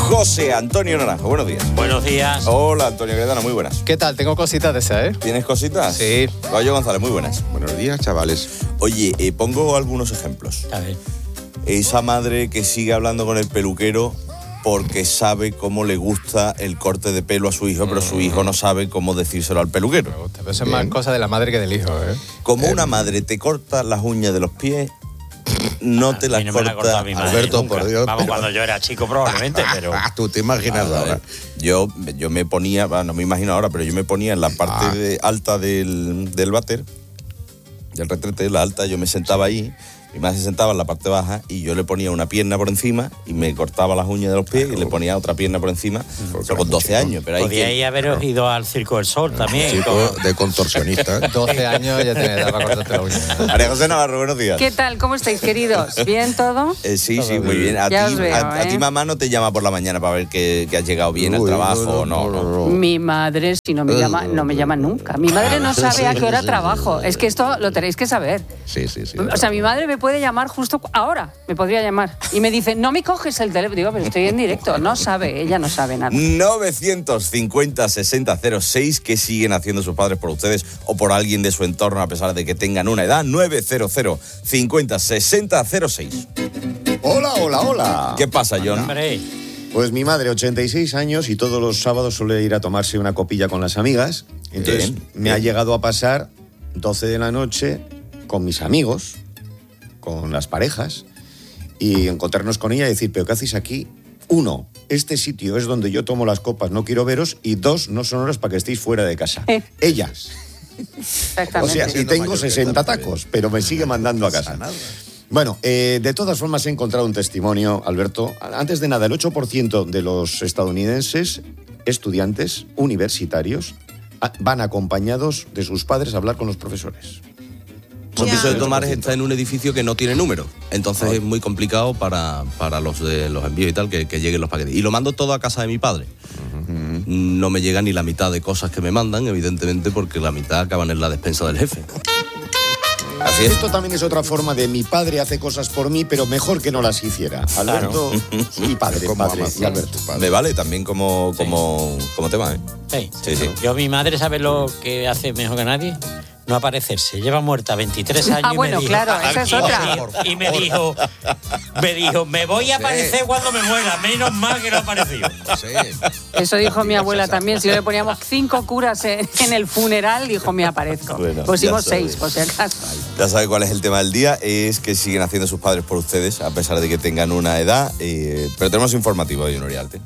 José Antonio Naranjo, buenos días. Buenos días. Hola, Antonio Gredana, muy buenas. ¿Qué tal? Tengo cositas de esas, ¿eh? ¿Tienes cositas? Sí. Caballo González, muy buenas. Buenos días, chavales. Oye, pongo algunos ejemplos. A ver. Esa madre que sigue hablando con el peluquero porque sabe cómo le gusta el corte de pelo a su hijo, pero su hijo no sabe cómo decírselo al peluquero. Me gusta, pero eso es más cosa de la madre que del hijo, ¿eh? Como una madre te corta las uñas de los pies, no te las A mí no me la ha corta cortado mi madre Alberto, nunca. por Dios. Vamos, cuando yo era chico probablemente, pero... Tú te imaginas A ver, ahora. yo me ponía, no me imagino ahora, pero yo me ponía en la parte alta del váter, del retrete, la alta, yo me sentaba ahí, mi madre se sentaba en la parte baja y yo le ponía una pierna por encima y me cortaba las uñas de los pies y le ponía otra pierna por encima, eso con 12 años. Pero hay Podíais haber ido al Circo del Sol también. Chico de contorsionista. 12 años ya te da para cortarte la uña. María José Navarro, buenos días. ¿Qué tal? ¿Cómo estáis, queridos? ¿Bien todo? Sí, muy bien. A Ya ti, os veo, a ti ¿eh? mamá no te llama por la mañana para ver que has llegado bien al Uy, trabajo o no. Mi madre, si no me llama, no me llama nunca. Mi madre no sabe a qué hora trabajo. Es que esto lo tenéis que saber. Sí. O sea, mi madre me puede llamar justo ahora, me podría llamar. Y me dice, no me coges el teléfono. Digo, pero estoy en directo. No sabe, ella no sabe nada. 950-6006, ¿qué siguen haciendo sus padres por ustedes o por alguien de su entorno a pesar de que tengan una edad? 900-50-6006. Hola. ¿Qué pasa, John? Hombre, Pues mi madre, 86 años, y todos los sábados suele ir a tomarse una copilla con las amigas. Entonces Bien, me ha llegado a pasar 12 de la noche con mis amigos, con las parejas, y encontrarnos con ella y decir, ¿pero qué hacéis aquí? 1, este sitio es donde yo tomo las copas, no quiero veros, y 2, no son horas para que estéis fuera de casa. Ellas. O Exactamente. sea, y tengo 60 tacos, pero me sigue mandando a casa. Bueno, de todas formas he encontrado un testimonio, Alberto. Antes de nada, el 8% de los estadounidenses, estudiantes universitarios, van acompañados de sus padres a hablar con los profesores. Un piso de Tomares está en un edificio que no tiene número, entonces es muy complicado para los de los envíos y tal que lleguen los paquetes. Y lo mando todo a casa de mi padre. No me llega ni la mitad de cosas que me mandan, evidentemente, porque la mitad acaban en la despensa del jefe. Así es. Esto también es otra forma de mi padre hace cosas por mí, pero mejor que no las hiciera. Alberto y padre y Alberto. Me vale también como tema, ¿eh? sí. Sí. Yo, mi madre, ¿sabe lo que hace mejor que nadie? No aparecerse. Lleva muerta 23 años. Bueno, y me dijo, claro, esa es otra. Y me dijo, me voy a aparecer cuando me muera. Menos mal que no apareció. Eso dijo mi abuela también. Si le poníamos 5 curas en el funeral, dijo, me aparezco. Bueno, Pusimos ya sabes. 6, por si acaso. Ya sabe cuál es el tema del día, es que siguen haciendo sus padres por ustedes, a pesar de que tengan una edad, pero tenemos informativo de Unorialte.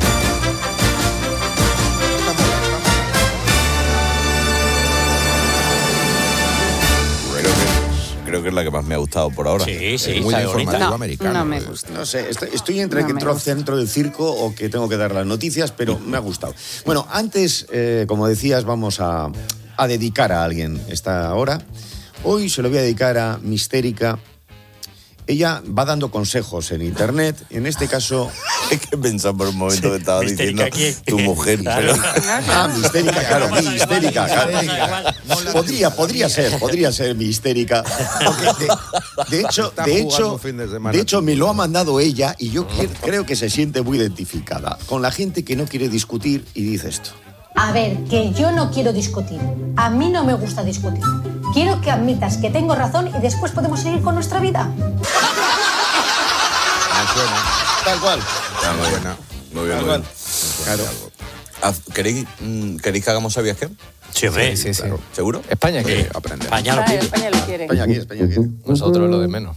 Creo que es la que más me ha gustado por ahora. Sí, Muy sabe informativo bonita. americano. No me gusta. No sé, estoy entre No que me entro al gusta. centro del circo o que tengo que dar las noticias, pero me ha gustado. Bueno, antes, como decías, vamos a dedicar a alguien esta hora. Hoy se lo voy a dedicar a Mistérica. Ella va dando consejos en internet, y en este caso... Es que he pensado por un momento que estaba Mistérica, diciendo ¿quién? tu mujer, Claro. pero... Mistérica, claro, Mistérica. Claro. Podría ser Mistérica. Porque de hecho, me lo ha mandado ella y yo creo que se siente muy identificada con la gente que no quiere discutir y dice esto. A ver, que yo no quiero discutir. A mí no me gusta discutir. Quiero que admitas que tengo razón y después podemos seguir con nuestra vida. Tal cual. Muy buena. Muy bien, muy bien. Claro. ¿Queréis que hagamos ¿Sabías qué? Sí, hombre. Sí. ¿Seguro? España quiere. Aprender. España lo Ay, pide. España lo quiere. España quiere. Nosotros lo de menos.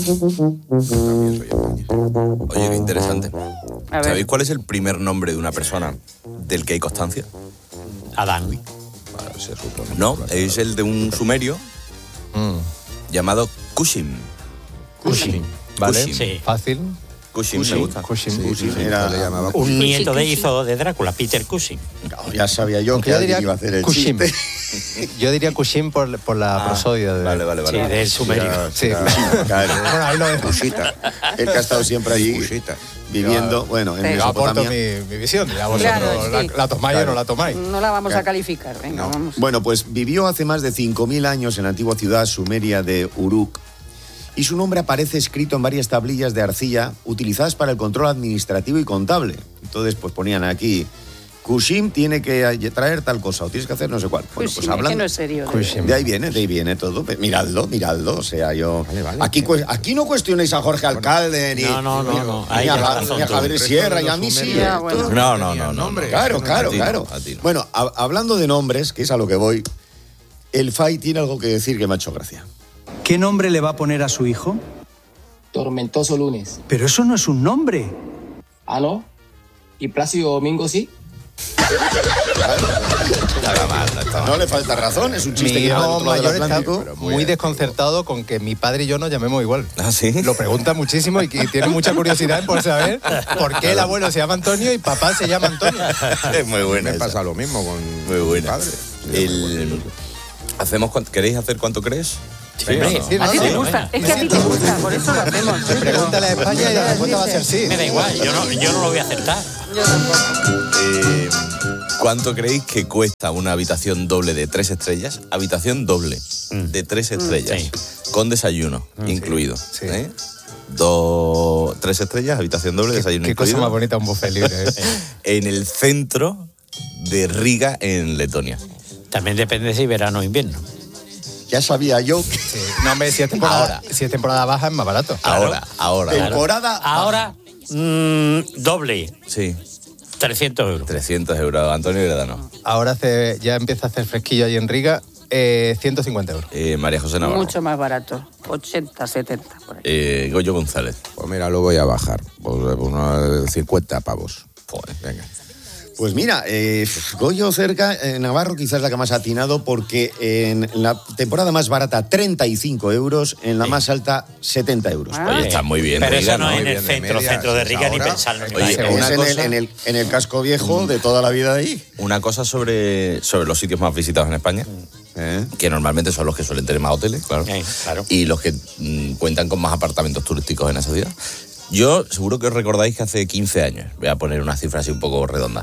Oye, qué interesante. A ver. ¿Sabéis cuál es el primer nombre de una persona del que hay constancia? Adán. No, es el de un sumerio llamado Cushim. ¿Vale? Cushim. Sí. Fácil. Cushim, me gusta. Cushing. Era- Le llamaba Un nieto de hizo de Drácula, Peter Cushing. Ya sabía yo Aunque que yo alguien diría iba a hacer el Cushim. chiste. Yo diría Cushing por la prosodia de... Vale. Sí, del sumerio. Sí. Claro. Bueno, ahí lo dejo. Cusita. Él que ha estado siempre allí Cusita. viviendo, bueno, en Sí. Yo aporto Mesopotamia. mi visión. Ya vosotros Claro, sí. la tomáis o no la tomáis. No la vamos a calificar. Venga, vamos. Bueno, pues vivió hace más de 5.000 años en la antigua ciudad sumeria de Uruk. Y su nombre aparece escrito en varias tablillas de arcilla utilizadas para el control administrativo y contable. Entonces, pues ponían aquí, Kushim tiene que traer tal cosa, o tienes que hacer no sé cuál. Bueno, Kushim, pues hablando... que no es serio. De ahí viene todo. Miradlo. O sea, yo... Vale. Aquí no cuestionéis a Jorge Alcalde, ni No. Ahí a lleva razón tú. Javier Sierra, y a mí sí. Ya, bueno. No. Claro. A ti no. Bueno, hablando de nombres, que es a lo que voy, el FAI tiene algo que decir que me ha hecho gracia. ¿Qué nombre le va a poner a su hijo? Tormentoso lunes. Pero eso no es un nombre. ¿Ah, no? ¿Y Plácido Domingo sí? No le falta razón, es un Mi chiste que lleva del hijo otro lado del mayor está Atlántico. muy desconcertado con que mi padre y yo nos llamemos igual. ¿Ah, sí? Lo pregunta muchísimo y tiene mucha curiosidad por saber por qué el abuelo se llama Antonio y papá se llama Antonio. Es muy buena Me esa. pasa lo mismo con Muy buena. mi padre. ¿Queréis hacer cuánto crees? Hombre, Sí, A ti no, te sí. gusta, es que a ti te gusta, por eso lo hacemos. Pregúntale a España y la respuesta va a ser sí. me da igual, yo no lo voy a acertar. ¿Cuánto creéis que cuesta una habitación doble de 3 estrellas? Habitación doble de 3 estrellas, con desayuno incluido. Sí. 3 estrellas, habitación doble, desayuno Qué incluido. cosa más bonita un buffet libre. En el centro de Riga, en Letonia. También depende si verano o invierno. Ya sabía yo que Sí. No, hombre, si es temporada baja es más barato. Ahora. temporada... Ahora, doble, Sí, 300 euros. 300 euros. Antonio Gredano. Ahahora ya empieza a hacer fresquillo ahí en Riga, 150 euros. María José Navarro. Mucho más barato, 80, 70, por ahí. Goyo González. Pues mira, lo voy a bajar. Pues unos 50 pavos. Joder. Venga. Pues mira, Goyo cerca, Navarro quizás la que más ha atinado, porque en la temporada más barata 35 euros, en la más alta 70 euros. Oye, está muy bien. Pero Riga, eso no es en Muy el bien, de centro de media, Riga, ni ahora. pensarlo. Ni Oye, nada. una Es cosa- en el casco viejo de toda la vida de ahí. Una cosa sobre los sitios más visitados en España, que normalmente son los que suelen tener más hoteles, claro, Claro. y los que cuentan con más apartamentos turísticos en esa ciudad. Yo seguro que os recordáis que hace 15 años, voy a poner una cifra así un poco redonda,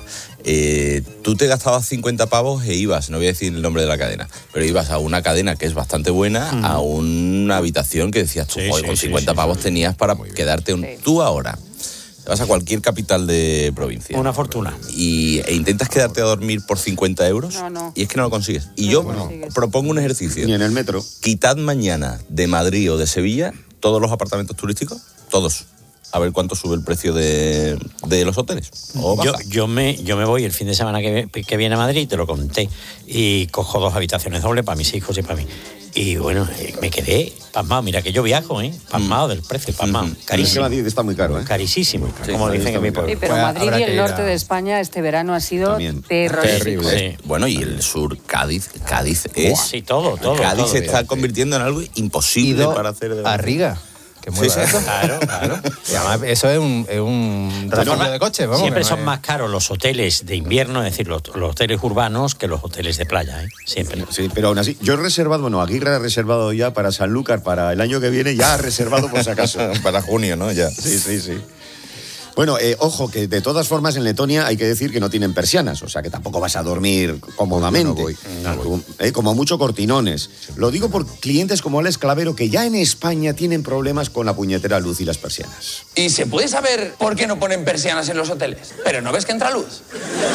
tú te gastabas 50 pavos e ibas, no voy a decir el nombre de la cadena, pero ibas a una cadena que es bastante buena, a una habitación que decías tú, Sí, joder, sí, con sí, 50 sí, pavos tenías para quedarte Tú ahora te vas a cualquier capital de provincia. Una fortuna. E intentas quedarte a dormir por 50 euros No. y es que no lo consigues. Y yo propongo un ejercicio. Ni en el metro. Quitad mañana de Madrid o de Sevilla todos los apartamentos turísticos, todos. A ver cuánto sube el precio de los hoteles. O baja. Yo me voy el fin de semana que viene a Madrid, te lo conté, y cojo 2 habitaciones dobles para mis hijos y para mí. Y bueno, me quedé pasmado. Mira que yo viajo, pasmado del precio, pasmado. Es que Carísimo. Madrid está muy caro, ¿eh? Carísimo, como Madrid dicen está en mi muy caro. pueblo. Sí, pero Pues Madrid habrá y que el ir norte a- de España este verano ha sido También. terrorífico. Sí. Bueno, y el sur, Cádiz es... Sí, todo. Cádiz se está todo. convirtiendo en algo imposible Ido para hacer... a Riga, que es muy Sí, sí. barato. Claro. Y además, eso es un refugio de coche, vamos. Siempre que no son es- más caros los hoteles de invierno, es decir, los hoteles urbanos, que los hoteles de playa, ¿eh? Siempre. Sí, pero aún así, yo he reservado, bueno, Aguirre ha reservado ya para Sanlúcar para el año que viene, ya ha reservado por si acaso. Para junio, ¿no? Ya. Sí. Bueno, ojo, que de todas formas en Letonia hay que decir que no tienen persianas, o sea que tampoco vas a dormir cómodamente. Como mucho cortinones. Lo digo por clientes como Alex Clavero, que ya en España tienen problemas con la puñetera luz y las persianas. ¿Y se puede saber por qué no ponen persianas en los hoteles? Pero no ves que entra luz.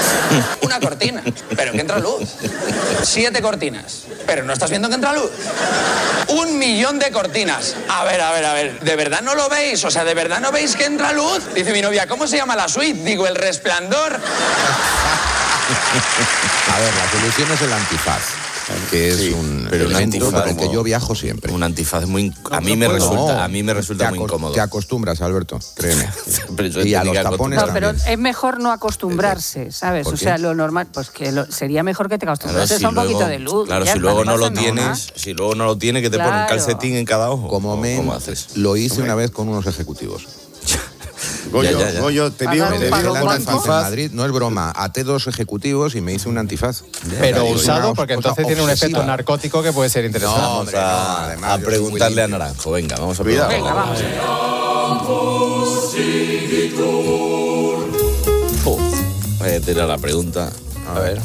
Una cortina, pero que entra luz. 7 cortinas, pero no estás viendo que entra luz. 1 millón de cortinas. A ver, ¿de verdad no lo veis? O sea, ¿de verdad no veis que entra luz? Dice mi novia, ¿cómo se llama la suite? Digo, El Resplandor. A ver, la solución es el antifaz, que es Sí, un pero un elemento antifaz con el que como- yo viajo siempre. Un antifaz es muy... A mí me resulta muy incómodo. Te acostumbras, Alberto, créeme. Pero eso Y a tiene los que tapones No, pero también. es mejor no acostumbrarse, ¿sabes? ¿Por O qué? sea, lo normal, pues que sería mejor que te Claro, acostumbrases a un poquito de luz. Claro, ya si está, luego no no lo pasa nada. tienes, si luego no lo tienes, que te ponen un Claro. calcetín en cada ojo. Como men, ¿Cómo haces? lo hice una vez con unos ejecutivos. Goyo, Ya. Goyo, te ¿Para vio dar un Me palo dieron con un blanco? antifaz en antifaz. Madrid, no es broma. Até 2 ejecutivos y me hice un antifaz. Pero Ya, usado, una porque cosa entonces tiene un efecto obsesiva. narcótico que puede ser interesante. No, Vamos hombre, a, además, a yo soy preguntarle a muy limpio. Naranjo. Venga, vamos a Cuidado. preguntarle. Venga, vamos. Esta era la pregunta. A ver.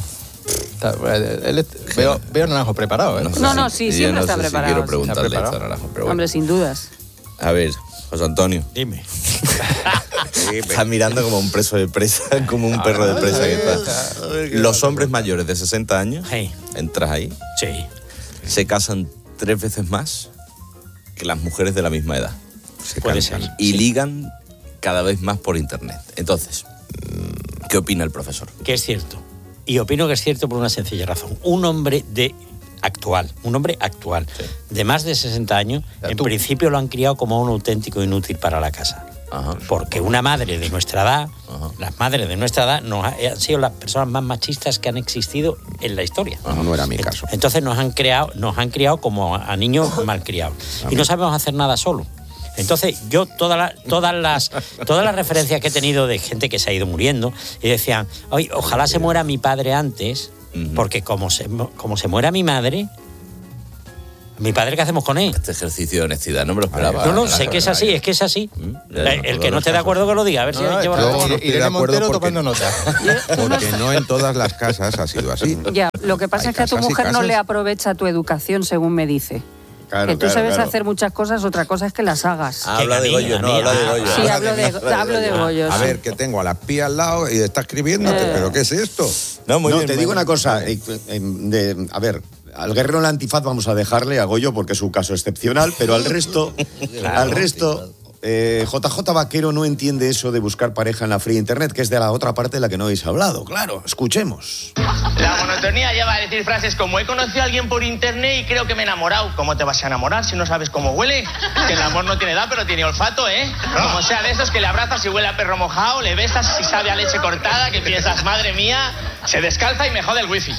Veo a Naranjo preparado, ¿eh? No, sí, yo siempre no está sé preparado. Si quiero ¿Está preguntarle preparado? esto a Naranjo, pero bueno. Hombre, sin dudas. A ver, José Antonio. Dime. Está mirando como un preso de presa, como un perro de presa que está. Los hombres mayores de 60 años, entras ahí, se casan 3 veces más que las mujeres de la misma edad. Puede ser. Y ligan cada vez más por internet. Entonces, ¿qué opina el profesor? Que es cierto. Y opino que es cierto por una sencilla razón. Un hombre actual, de más de 60 años, en principio lo han criado como un auténtico inútil para la casa. Porque una madre de nuestra edad, las madres de nuestra edad, han sido las personas más machistas que han existido en la historia. No era mi caso. Entonces nos han criado como a niños malcriados. Y no sabemos hacer nada solo. Entonces yo todas las referencias que he tenido de gente que se ha ido muriendo y decían, ojalá se muera mi padre antes, porque como se muera mi padre, ¿qué hacemos con él? Este ejercicio de honestidad no me lo esperaba. No, sé que es así, es que es así. El que no esté de acuerdo que lo diga, a ver si lleva razón. Irene Montero tomando nota. Porque no en todas las casas ha sido así. Ya, lo que pasa es que a tu mujer no le aprovecha tu educación, según me dice. Que tú sabes hacer muchas cosas, otra cosa es que las hagas. Habla de Goyo, no habla de Goyo. Sí, hablo de Goyo. A ver, que tengo a la pía al lado y está escribiéndote, ¿pero qué es esto? No, te digo una cosa. A ver, al guerrero en la antifaz vamos a dejarle a Goyo porque es un caso excepcional, pero al resto, JJ Vaquero no entiende eso de buscar pareja en la free internet, que es de la otra parte de la que no habéis hablado. Claro, escuchemos. La monotonía lleva a decir frases como he conocido a alguien por internet y creo que me he enamorado. ¿Cómo te vas a enamorar si no sabes cómo huele? Que el amor no tiene edad, pero tiene olfato, ¿eh? Como sea de esos que le abrazas y huele a perro mojado, le besas y sabe a leche cortada, que piensas, madre mía, se descalza y me jode el wifi.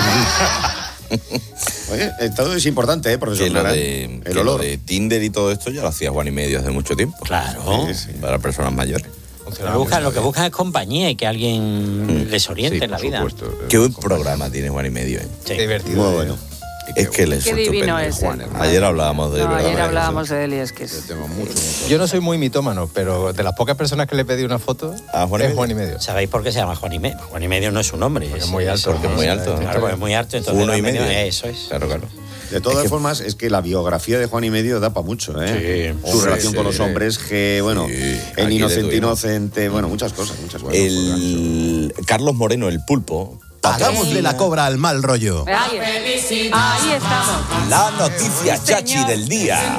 Oye, todo es importante, profesor. El olor de Tinder y todo esto ya lo hacía Juan y Medio hace mucho tiempo. Claro. Para personas mayores. Lo que buscan es compañía y que alguien les oriente en la vida. Qué buen programa tiene Juan y Medio. Divertido. Muy bueno. Es que les Qué divino es. Ayer hablábamos de él. Ayer hablábamos de él y es que es... Yo no soy muy mitómano, pero de las pocas personas que le pedí una foto es Juan y Medio. ¿Sabéis por qué se llama Juan y Medio? Juan y Medio no es un nombre. Es muy alto. Porque es muy alto. Claro, porque es muy alto. Entonces 1 y medio. Eso es. Claro. De todas formas, es que la biografía de Juan y Medio da para mucho, ¿eh? Sí. Su relación con los hombres, en Inocente, bueno, muchas cosas. Carlos Moreno, el pulpo. Hagámosle la cobra al mal rollo. Ahí estamos. La noticia chachi del día.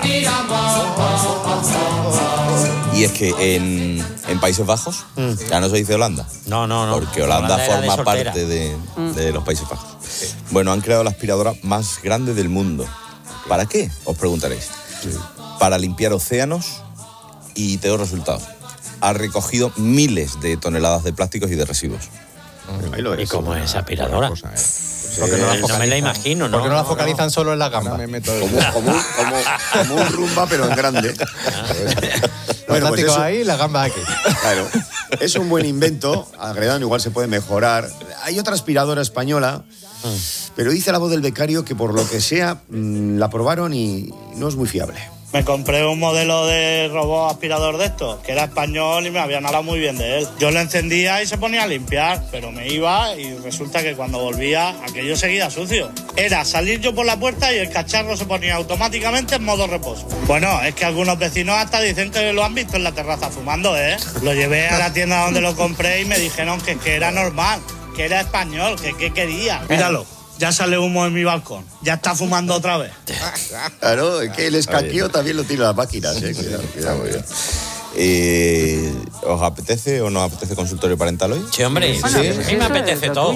Y es que en Países Bajos, ya no se dice Holanda. No. Porque Holanda forma parte de los Países Bajos. Bueno, han creado la aspiradora más grande del mundo. ¿Para qué? Os preguntaréis. Para limpiar océanos y te doy resultados. Ha recogido miles de toneladas de plásticos y de residuos. ¿Y cómo es esa aspiradora? Porque no me la imagino, ¿no? Porque no la focalizan solo en la gamba. Como un rumba, pero en grande. Los plásticos ahí y la gamba aquí. Claro. Es un buen invento. Agredano igual se puede mejorar. Hay otra aspiradora española, pero dice la voz del becario que por lo que sea la probaron y no es muy fiable. Me compré un modelo de robot aspirador de estos, que era español y me habían hablado muy bien de él. Yo lo encendía y se ponía a limpiar, pero me iba y resulta que cuando volvía, aquello seguía sucio. Era salir yo por la puerta y el cacharro se ponía automáticamente en modo reposo. Bueno, es que algunos vecinos hasta dicen que lo han visto en la terraza fumando, ¿eh? Lo llevé a la tienda donde lo compré y me dijeron que era normal, que era español, que qué quería. Míralo. Ya sale humo en mi balcón. Ya está fumando otra vez. Claro, es que el escaqueo también lo tiene las máquinas, Cuidado. ¿Os apetece o no apetece consultorio parental hoy? Sí, hombre. A mí me apetece todo.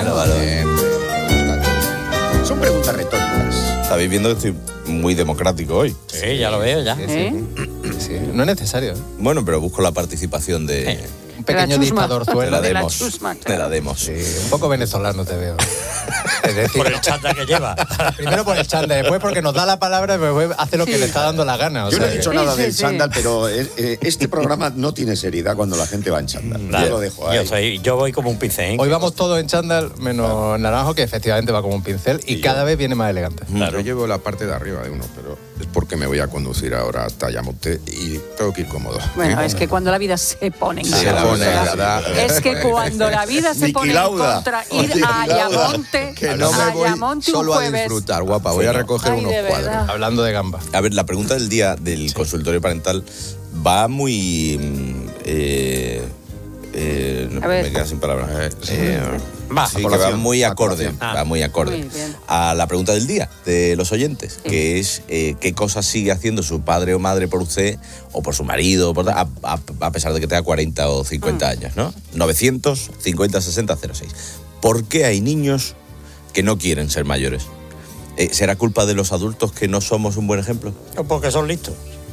Son preguntas retóricas. Estáis viendo que estoy muy democrático hoy. Sí, ya lo veo, ya. Sí, no es necesario. Bueno, pero busco la participación de... Un pequeño dictadorzuelo. De la demos. Sí, un poco venezolano te veo. Es decir, por el chándal que lleva. Primero por el chándal, después porque nos da la palabra y después hace lo que le está dando la gana. Yo no he dicho nada del chándal, pero este programa no tiene seriedad cuando la gente va en chándal. Yo lo dejo ahí. Yo voy como un pincel. Hoy vamos todos en chándal, menos Naranjo, que efectivamente va como un pincel y cada vez viene más elegante. Claro. Yo llevo la parte de arriba de uno, pero es porque me voy a conducir ahora hasta Ayamonte y tengo que ir cómodo. Bueno, es que cuando la vida se pone en contra. Es que cuando la vida se pone en contra, ir a Ayamonte, que no me voy solo a disfrutar, guapa. Voy a recoger unos cuadros. Hablando de gamba. A ver, la pregunta del día del consultorio parental va muy No, me quedo sin palabras. Sí, que va muy acorde, a la pregunta del día de los oyentes, que es qué cosas sigue haciendo su padre o madre por usted o por su marido, a pesar de que tenga 40 o 50 años, ¿no? 950 60 06. ¿Por qué hay niños que no quieren ser mayores? ¿Será culpa de los adultos que no somos un buen ejemplo? O porque son listos.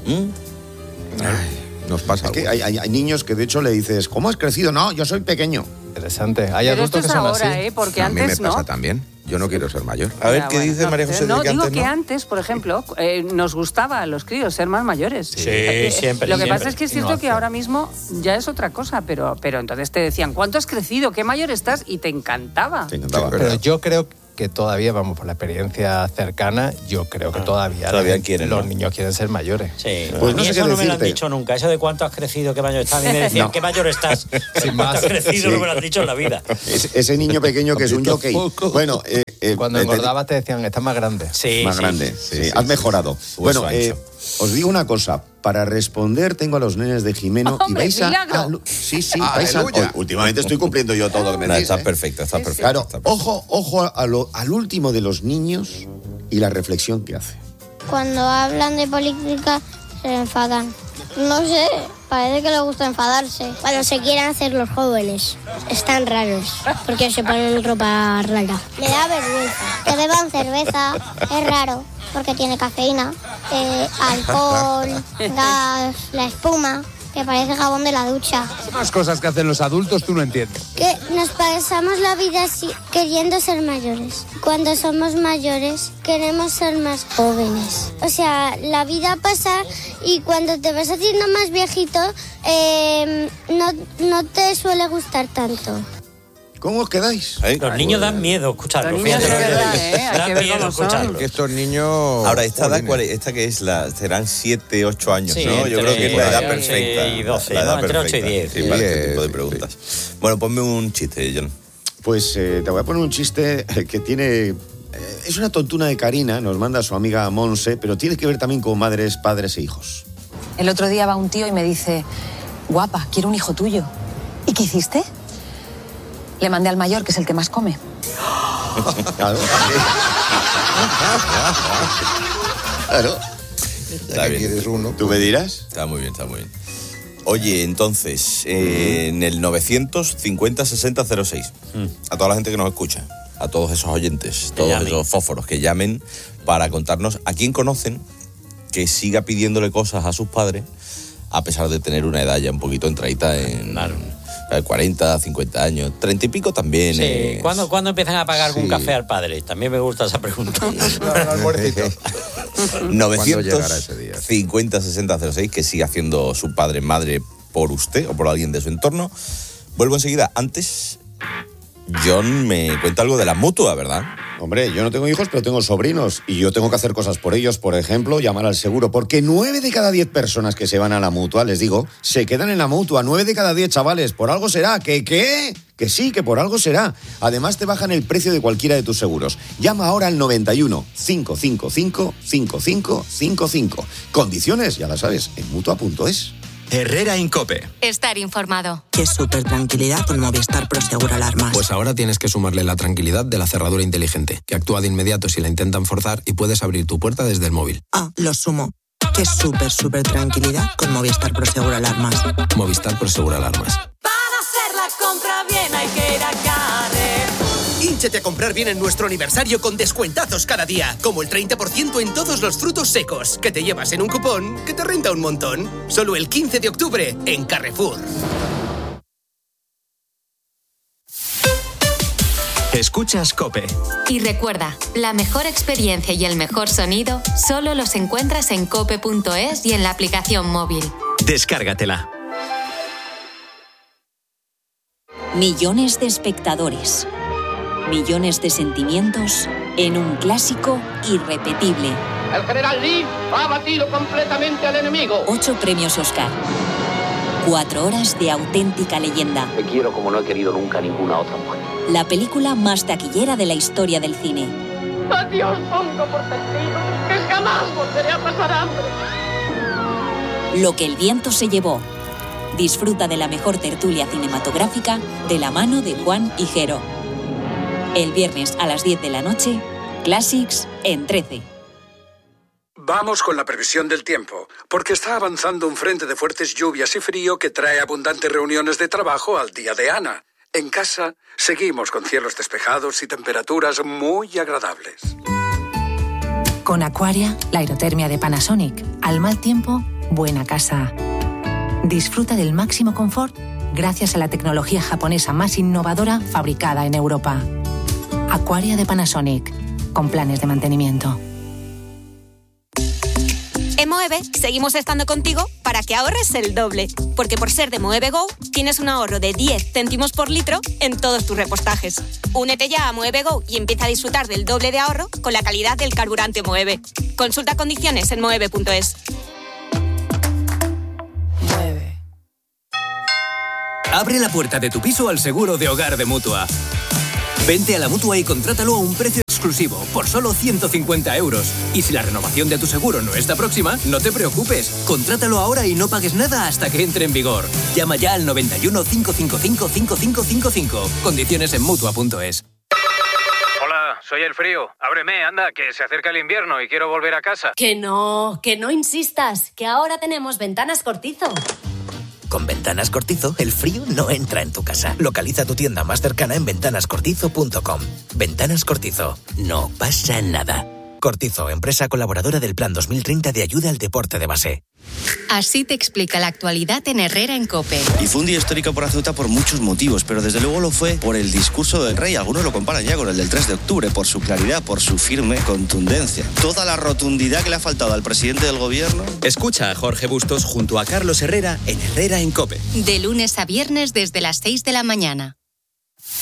Nos pasa. Es que hay niños que de hecho le dices, ¿cómo has crecido? No, yo soy pequeño. Interesante. Hay Pero adultos esto es que son ahora, así. Porque A mí antes me pasa no. también. Yo no quiero ser mayor. A ver, ¿qué dice María José? No, de que digo antes que no? antes, por ejemplo, nos gustaba a los críos ser más mayores. Sí, siempre. Lo que siempre. pasa es que es cierto que ahora mismo ya es otra cosa, pero entonces te decían, ¿cuánto has crecido? ¿Qué mayor estás? Y te encantaba. Pero yo creo que todavía, vamos, por la experiencia cercana, yo creo que todavía quieren, los ¿no? niños quieren ser mayores. Sí. Pues A no mí sé eso qué no me lo han decirte. dicho nunca. Eso de cuánto has crecido, qué mayor estás. A mí me decían, No. ¿qué mayor estás? Sin ¿Cuánto más. has crecido? Sí. No me lo han dicho en la vida. Ese niño pequeño que es un jockey. Bueno, Cuando engordabas te decían, estás más grande. Sí, más sí. grande. Sí, has mejorado. Bueno, ancho. os digo una cosa. Para responder tengo a los nenes de Jimeno y ¡Hombre, vais a... milagro! Sí, vais a... Últimamente estoy cumpliendo yo todo lo que me No, decís. está perfecto, está perfecto. Claro, está perfecto. ojo al último de los niños y la reflexión que hace. Cuando hablan de política se enfadan. No sé, parece que les gusta enfadarse. Cuando se quieren hacer los jóvenes. Están raros, porque se ponen ropa rara. Me da vergüenza. Que beban cerveza es raro, porque tiene cafeína, alcohol, gas, la espuma, que parece jabón de la ducha. Más cosas que hacen los adultos tú no entiendes. Que nos pasamos la vida así, queriendo ser mayores. Cuando somos mayores, queremos ser más jóvenes. O sea, la vida pasa y cuando te vas haciendo más viejito, no te suele gustar tanto. ¿Cómo os quedáis? Los niños dan miedo escucharlo. Los niños Fíjate de lo que verdad, te digo. hay Dan que ver miedo cómo son. escucharlo. Que estos niños... Ahora, esta edad, jolines. ¿esta que es? Serán 7, 8 años, Sí, ¿no? Yo creo que es la edad entre perfecta. 8 y 12, la edad ¿no? Entre 8 y perfecta. 10. Sí, para este Sí, tipo de sí. preguntas. Bueno, ponme un chiste, John. Pues te voy a poner un chiste que tiene... es una tontuna de Karina, nos manda su amiga Monse, pero tiene que ver también con madres, padres e hijos. El otro día va un tío y me dice, guapa, quiero un hijo tuyo. ¿Y qué hiciste? Le mandé al mayor, que es el que más come. Claro. Claro. Está bien. ¿Quieres uno? ¿Tú me dirás? Está muy bien, está muy bien. Oye, entonces, en el 950 60 06, a toda la gente que nos escucha, a todos esos oyentes, todos llamen. esos fósforos que llamen para contarnos a quién conocen que siga pidiéndole cosas a sus padres a pesar de tener una edad ya un poquito entradita en 40, 50 años, 30 y pico también. Sí. ¿Cuándo empiezan a pagar algún café al padre? También me gusta esa pregunta. 950 60 06, que siga haciendo su padre, madre por usted o por alguien de su entorno. Vuelvo enseguida. Antes, John me cuenta algo de la mutua, ¿verdad? Hombre, yo no tengo hijos, pero tengo sobrinos y yo tengo que hacer cosas por ellos. Por ejemplo, llamar al seguro, porque 9 de cada 10 personas que se van a la mutua, les digo, se quedan en la mutua. 9 de cada 10, chavales, por algo será. ¿Qué? Que sí, que por algo será. Además, te bajan el precio de cualquiera de tus seguros. Llama ahora al 91 555 5555. Condiciones, ya las sabes, en mutua.es. Herrera Incope. Estar informado. Qué súper tranquilidad con Movistar Prosegur Alarmas. Pues ahora tienes que sumarle la tranquilidad de la cerradura inteligente, que actúa de inmediato si la intentan forzar y puedes abrir tu puerta desde el móvil. Ah, lo sumo. Qué súper tranquilidad con Movistar Prosegur Alarmas. Movistar Prosegur Alarmas. Para hacer la compra bien hay que ir a Carrefour. Hínchate a comprar bien en nuestro aniversario con descuentazos cada día, como el 30% en todos los frutos secos, que te llevas en un cupón que te renta un montón. Solo el 15 de octubre en Carrefour. Escuchas COPE. Y recuerda, la mejor experiencia y el mejor sonido solo los encuentras en cope.es y en la aplicación móvil. Descárgatela. Millones de espectadores. Millones de sentimientos en un clásico irrepetible. El general Lee ha abatido completamente al enemigo. 8 premios Oscar. 4 horas de auténtica leyenda. Te quiero como no he querido nunca ninguna otra mujer. La película más taquillera de la historia del cine. Adiós, pongo por testigo que jamás volveré a pasar hambre. Lo que el viento se llevó. Disfruta de la mejor tertulia cinematográfica de la mano de Juan Higuero. El viernes a las 10 de la noche, Classics en 13. Vamos con la previsión del tiempo, porque está avanzando un frente de fuertes lluvias y frío que trae abundantes reuniones de trabajo al día de Ana. En casa, seguimos con cielos despejados y temperaturas muy agradables. Con Aquaria, la aerotermia de Panasonic. Al mal tiempo, buena casa. Disfruta del máximo confort gracias a la tecnología japonesa más innovadora fabricada en Europa. Aquaria de Panasonic, con planes de mantenimiento. En Moeve seguimos estando contigo para que ahorres el doble. Porque por ser de Moeve Go, tienes un ahorro de 10 céntimos por litro en todos tus repostajes. Únete ya a Moeve Go y empieza a disfrutar del doble de ahorro con la calidad del carburante Moeve. Consulta condiciones en moeve.es. Abre la puerta de tu piso al seguro de hogar de Mutua. Vente a la Mutua y contrátalo a un precio exclusivo, por solo 150 euros. Y si la renovación de tu seguro no está próxima, no te preocupes. Contrátalo ahora y no pagues nada hasta que entre en vigor. Llama ya al 91 555 5555. Condiciones en Mutua.es. Hola, soy el frío. Ábreme, anda, que se acerca el invierno y quiero volver a casa. Que no insistas, que ahora tenemos Ventanas Cortizo. Con Ventanas Cortizo, el frío no entra en tu casa. Localiza tu tienda más cercana en ventanascortizo.com. Ventanas Cortizo. No pasa nada. Cortizo, empresa colaboradora del Plan 2030 de ayuda al deporte de base. Así te explica la actualidad en Herrera en COPE. Y fue un día histórico para Ceuta por muchos motivos, pero desde luego lo fue por el discurso del rey. Algunos lo comparan ya con el del 3 de octubre, por su claridad, por su firme contundencia. Toda la rotundidad que le ha faltado al presidente del gobierno. Escucha a Jorge Bustos junto a Carlos Herrera en Herrera en COPE. De lunes a viernes desde las 6 de la mañana.